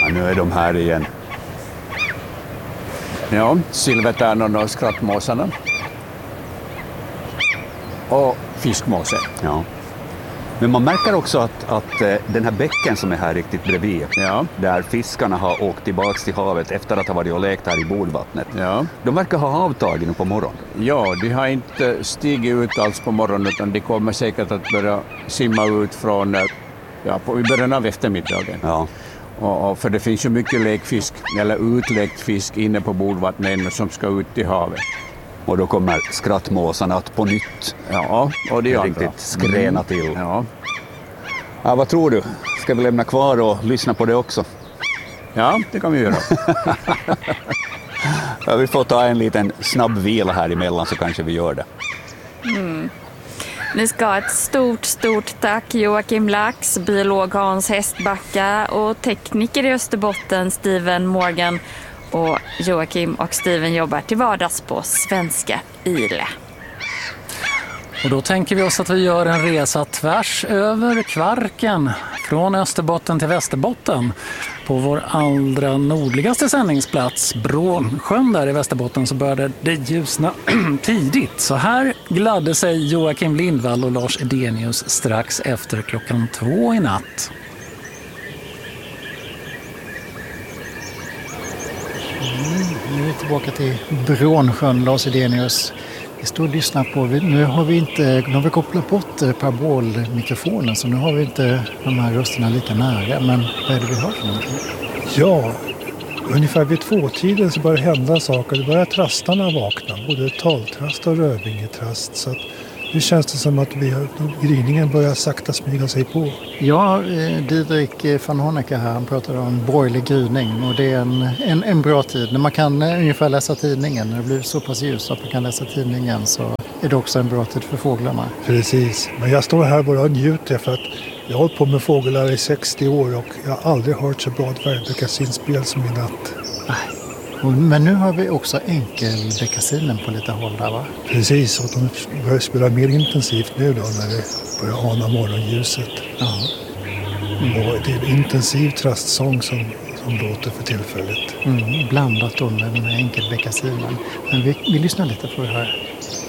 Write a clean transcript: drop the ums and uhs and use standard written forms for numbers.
nu är de här igen. Ja, silvertärnorna och skrattmåsarna. Och fiskmåsen. Ja. Men man märker också att den här bäcken som är här riktigt bredvid, där fiskarna har åkt tillbaka till havet efter att ha varit och lekt här i bodvattnet. Ja. De verkar ha avtagit på morgonen. Ja, de har inte stigit ut alls på morgonen utan de kommer säkert att börja simma ut från i början av eftermiddagen. Ja. Och för det finns ju mycket lekfisk eller utläckt fisk inne på bodvattnet som ska ut i havet. Och då kommer skrattmåsarna att på nytt och det är riktigt skräna till. Ja. Ja, vad tror du? Ska vi lämna kvar och lyssna på det också? Ja, det kan vi göra. Ja, vi får ta en liten snabb vila här emellan så kanske vi gör det. Ni ska ha ett stort tack Joakim Lax, biolog Hans Hästbacka och tekniker i Österbotten Steven Morgan. Och Joakim och Steven jobbar till vardags på Svenska Yle. Och då tänker vi oss att vi gör en resa tvärs över Kvarken från Österbotten till Västerbotten. På vår allra nordligaste sändningsplats, Brånsjön där i Västerbotten, så började det ljusna tidigt. Så här gladde sig Joakim Lindvall och Lars Edenius strax efter 2:00 i natt. Nu är vi tillbaka till Brånsjön, Lars Edenius. Vi står och lyssnar på, nu har vi kopplat bort parabolmikrofonen så nu har vi inte de här rösterna lika nära. Men vad är det vi hör för någonting? Ja, ungefär vid 2-tiden så börjar det hända saker. Det börjar trastarna vakna, både taltrast och rödvingetrast. Så att nu känns det som att gryningen börjar sakta smyga sig på. Ja, Didrik van Honecker här, han pratade om borgerlig gryning och det är en bra tid. När man kan ungefär läsa tidningen, när det blir så pass ljus att man kan läsa tidningen så är det också en bra tid för fåglarna. Precis, men jag står här bara och njuter för att jag har hållit på med fåglar i 60 år och jag har aldrig hört så bra dvärgbeckasinspel som i natt. Men nu har vi också enkelbeckasinen på lite håll där, va? Precis, och de börjar spela mer intensivt nu då när det börjar ana morgonljuset. Ja. Och det är en intensiv trastsång som låter för tillfället. Blandat då med den här enkelbeckasinen. Men vi lyssnar lite på det här.